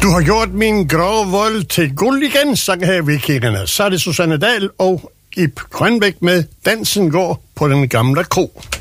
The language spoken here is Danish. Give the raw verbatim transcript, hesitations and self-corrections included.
Du har gjort min grå vold til guld igen, sang her vikingerne. Så er det Susanne Dahl og Ib Grønbæk med Dansen går på den gamle kro.